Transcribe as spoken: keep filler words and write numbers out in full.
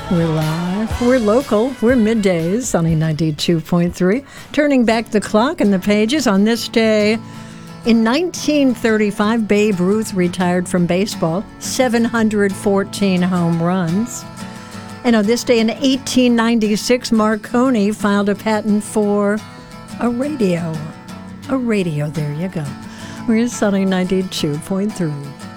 We're live, we're local, we're middays, Sunny ninety-two point three. Turning back the clock and the pages on this day. In nineteen thirty-five, Babe Ruth retired from baseball, seven hundred fourteen home runs. And on this day in eighteen ninety-six, Marconi filed a patent for a radio. A radio, there you go. We're Sunny ninety-two point three.